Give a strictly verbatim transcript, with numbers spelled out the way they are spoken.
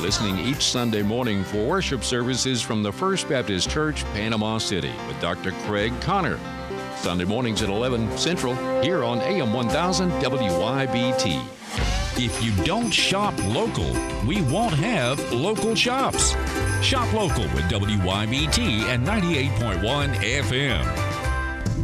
listening each Sunday morning for worship services from the First Baptist Church, Panama City, with Doctor Craig Connor. Sunday mornings at eleven Central, here on A M one thousand W Y B T. If you don't shop local, we won't have local shops. Shop local with W Y B T and ninety-eight point one F M.